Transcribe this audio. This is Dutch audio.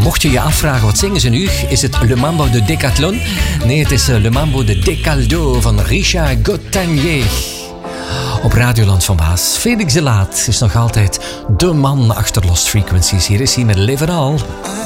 Mocht je je afvragen, wat zingen ze nu? Is het Le Mambo de Decathlon? Nee, het is Le Mambo de Decaldo van Richard Gautanier. Op Radioland van Baas. Felix de Laat is nog altijd de man achter Lost Frequencies. Hier is hij met Live It All.